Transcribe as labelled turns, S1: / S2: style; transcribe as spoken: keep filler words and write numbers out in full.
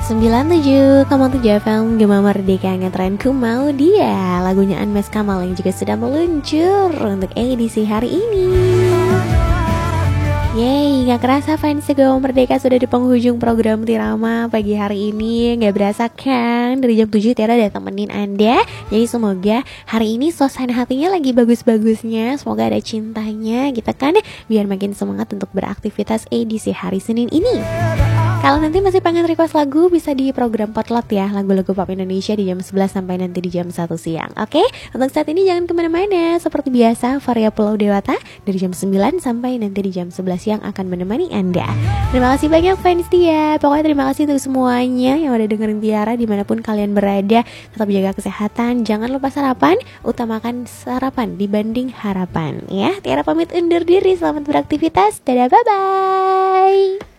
S1: sembilan puluh tujuh koma tujuh F M Gema Merdeka ngetrenku mau dia. Lagunya Anmes Kamal yang juga sudah meluncur untuk edisi hari ini. Yeay, gak kerasa fans Gema Merdeka sudah di penghujung program Tirama pagi hari ini. Gak berasa kan, dari jam tujuh Tiara udah temenin Anda. Jadi semoga hari ini suasana hatinya lagi bagus-bagusnya. Semoga ada cintanya gitu kan, biar makin semangat untuk beraktivitas edisi hari Senin ini. Kalau nanti masih pengen request lagu, bisa di program Potlot ya, lagu-lagu pop Indonesia di jam sebelas sampai nanti di jam satu siang. Oke, untuk saat ini jangan kemana-mana. Seperti biasa, Varia Pulau Dewata dari jam sembilan sampai nanti di jam sebelas siang akan menemani Anda. Terima kasih banyak fans Tia. Pokoknya terima kasih untuk semuanya yang udah dengerin Tiara dimanapun kalian berada. Tetap jaga kesehatan, jangan lupa sarapan. Utamakan sarapan dibanding harapan ya. Tiara pamit undur diri, selamat beraktivitas. Dadah, bye-bye.